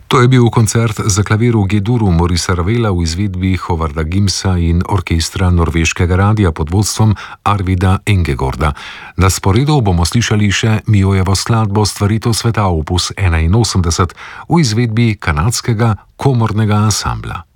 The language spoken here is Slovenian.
To je bil koncert za klavir v G-duru Morisa Ravela v izvedbi Hovarda Gimsa in orkestra Norveškega radia pod vodstvom Arvida Engegorda. Na sporedu bomo slišali še Miojevo skladbo Stvaritev sveta opus 81 v izvedbi kanadskega komornega ansambla.